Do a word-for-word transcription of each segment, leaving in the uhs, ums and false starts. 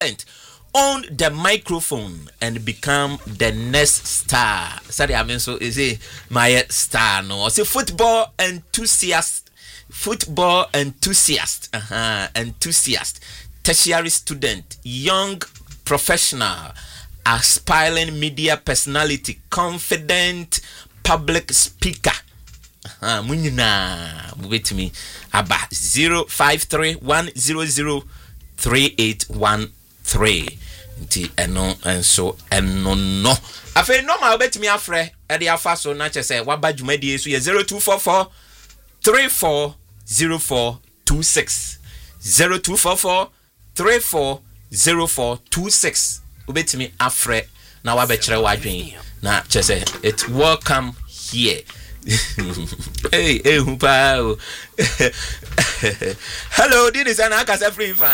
own the microphone and become the next star. Sorry, I mean, so is it my star? No, it's a football enthusiast, football enthusiast, uh-huh, enthusiast, tertiary student, young professional, aspiring media personality, confident public speaker. Uh-huh, munina, wait me, about zero five three one zero zero three eight one three. Nti eno enso eno no afa no ma obetimi afre e de afa so na che se waba dwumadi so ye zero two four four three four zero four two six zero two four four three four zero four two six obetimi afre na waba kire wadwen na che se it welcome here. Hey hey hupa. Hello, this is an Akasa free fan.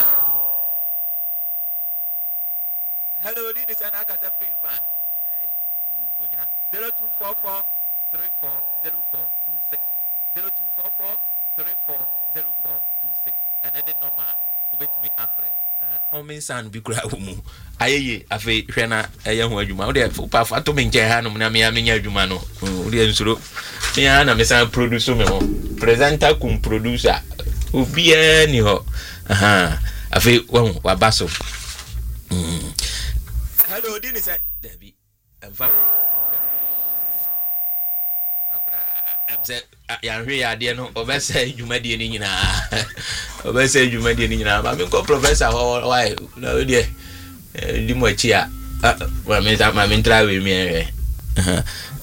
Hello, this is an Akasa free fan. Hey, zero two four four three four zero four two six zero two four four three four zero four two six and then the number wait me after. Homing san bi kura wo mu. Ayeye afi hwe na eye ho adwuma. Wo de pa fa to me nche ha no na me ya me nya adwuma no. Wo de nsuro. Me ya na me san produce me ho. Presenter kum producer. Obi ani ho. Aha. Afi wo wa baso. Mm. Hello, Dini say Debbie. Emfa. Em say ya hwe ya de no obese adwumadie ni nyina. Obese adwumadie ni nyina. Ma me ko professor ho why na we de di mo chi a. Ma me ma me try we me.